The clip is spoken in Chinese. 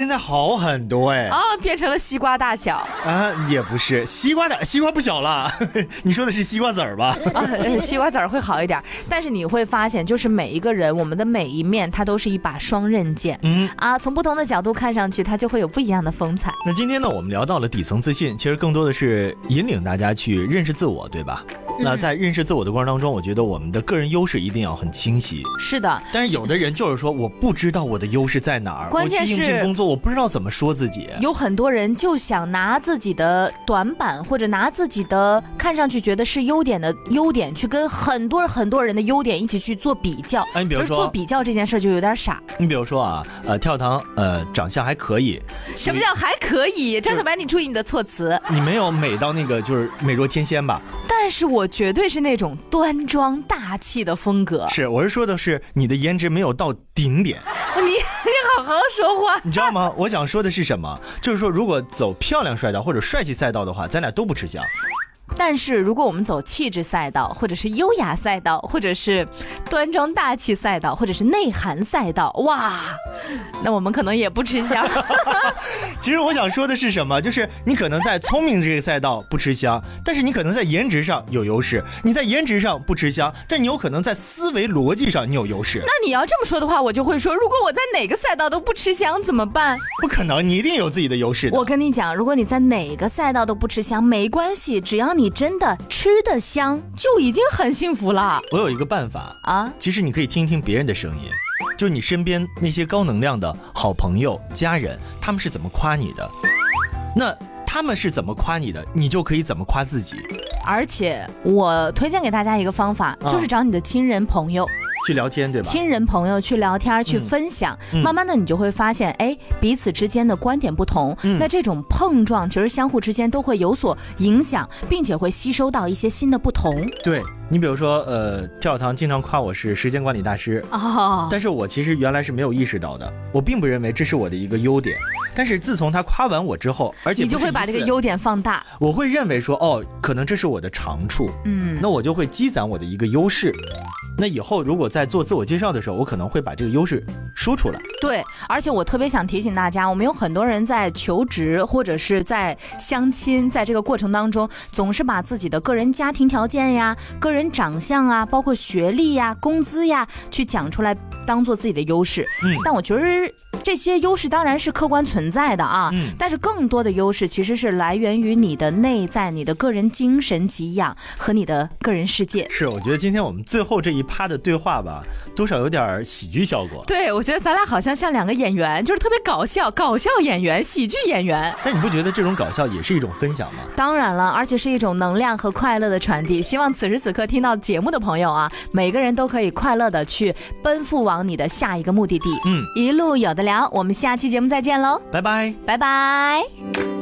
现在好很多哎。 变成了西瓜大小啊，也不是西瓜不小了，你说的是西瓜籽儿吧？ 西瓜籽儿会好一点，但是你会发现，就是每一个人，我们的每一面，它都是一把双刃剑。从不同的角度看上去，它就会有不一样的风采。 那今天呢，我们聊到了底层自信，其实更多的是引领大家去认识自我，对吧？那在认识自我的过程当中，我觉得我们的个人优势一定要很清晰。 是的， 但是有的人就是说，我不知道我的优势在哪儿， 关键是我去应聘工作，我不知道怎么说自己。 有很多人就想拿自己的短板，或者拿自己的看上去觉得是优点的优点，去跟很多人的优点一起去做比较。 你比如说做比较这件事就有点傻。 你比如说啊，跳堂长相还可以。 什么叫还可以？张小白，你注意你的措辞。 你没有美到那个就是美若天仙吧？ 但是我绝对是那种端庄大气的风格。 是，我是说的是你的颜值没有到顶点。 你好好说话。 你知道吗？我想说的是什么？就是说，如果走漂亮赛道或者帅气赛道的话，咱俩都不吃香。 但是如果我们走气质赛道，或者是优雅赛道，或者是端庄大气赛道，或者是内涵赛道，哇，那我们可能也不吃香。 其实我想说的是什么？就是你可能在聪明这个赛道不吃香，但是你可能在颜值上有优势。你在颜值上不吃香，但你有可能在思维逻辑上你有优势。 那你要这么说的话，我就会说，如果我在哪个赛道都不吃香怎么办？ 不可能，你一定有自己的优势的。 我跟你讲，如果你在哪个赛道都不吃香，没关系，只要你真的吃得香，就已经很幸福了。 我有一个办法啊，其实你可以听听别人的声音，就是你身边那些高能量的好朋友、家人，他们是怎么夸你的，那他们是怎么夸你的，你就可以怎么夸自己。 而且我推荐给大家一个方法，就是找你的亲人朋友去聊天，对吧？ 亲人朋友去聊天，去分享，慢慢的你就会发现，彼此之间的观点不同，那这种碰撞其实相互之间都会有所影响，并且会吸收到一些新的不同。 对，你比如说跳堂经常夸我是时间管理大师但是我其实原来是没有意识到的，我并不认为这是我的一个优点。但是自从他夸完我之后，而且你就会把这个优点放大， 我会认为说可能这是我的长处，那我就会积攒我的一个优势。那以后如果在做自我介绍的时候，我可能会把这个优势说出来。 对，而且我特别想提醒大家，我们有很多人在求职或者是在相亲，在这个过程当中，总是把自己的个人家庭条件呀、个人长相啊、包括学历呀、工资呀，去讲出来当做自己的优势。但我觉得这些优势当然是客观存在的啊，但是更多的优势其实是来源于你的内在、你的个人精神给养和你的个人世界。 是，我觉得今天我们最后这一趴的对话吧，多少有点喜剧效果。 对，我觉得咱俩好像两个演员，就是特别搞笑演员、喜剧演员。 但你不觉得这种搞笑也是一种分享吗？ 当然了，而且是一种能量和快乐的传递。希望此时此刻听到节目的朋友啊，每个人都可以快乐的去奔赴往你的下一个目的地。一路有的聊，我们下期节目再见喽， 拜拜， 拜拜。